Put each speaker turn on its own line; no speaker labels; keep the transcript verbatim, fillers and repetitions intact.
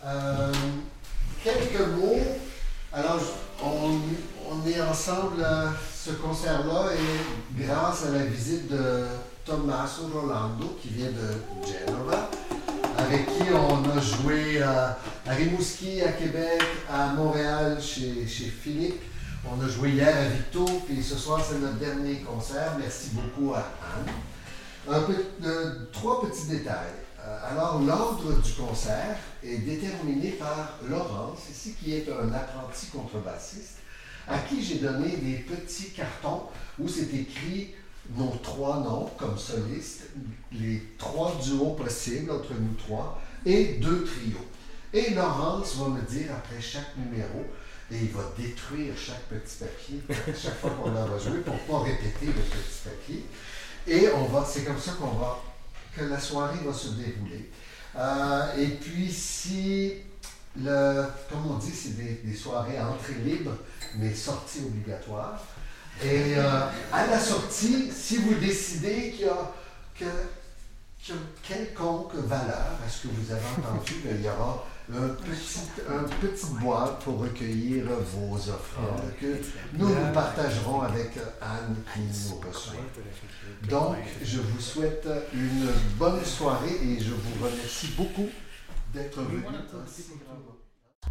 Euh, quelques mots. Alors, on, on est ensemble à ce concert-là et grâce à la visite de Tommaso Rolando qui vient de Genova, avec qui on a joué à, à Rimouski, à Québec, à Montréal chez, chez Philippe. On a joué hier à Victo, puis ce soir c'est notre dernier concert. Merci beaucoup à Anne. Un peu, euh, trois petits détails. Euh, alors, l'ordre du concert est déterminé par Laurence, ici, qui est un apprenti contrebassiste, à qui j'ai donné des petits cartons où c'est écrit nos trois noms comme solistes, les trois duos possibles entre nous trois et deux trios. Et Laurence va me dire après chaque numéro, et il va détruire chaque petit papier chaque fois qu'on en va jouer pour ne pas répéter le petit papier. Et on va, c'est comme ça qu'on va, que la soirée va se dérouler. Euh, et puis si, le, comme on dit, c'est des, des soirées entrée libre, mais sortie obligatoire. Et euh, à la sortie, si vous décidez qu'il y a, que, qu'il y a quelconque valeur à ce que vous avez entendu, bien, il y aura un petit, un petit boîte pour recueillir vos offrandes que nous nous partagerons avec Anne qui nous reçoit. Donc, je vous souhaite une bonne soirée et je vous remercie beaucoup d'être venus.